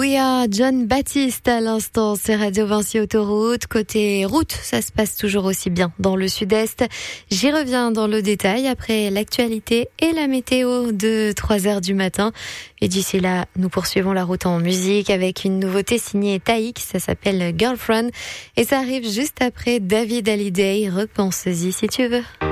We Are John Baptiste à l'instant, c'est Radio Vinci Autoroute. Côté route, ça se passe toujours aussi bien dans le sud-est. J'y reviens dans le détail après l'actualité et la météo de 3h du matin. Et d'ici là, nous poursuivons la route en musique avec une nouveauté signée Taïk, ça s'appelle Girlfriend. Et ça arrive juste après David Hallyday. Repense-y si tu veux.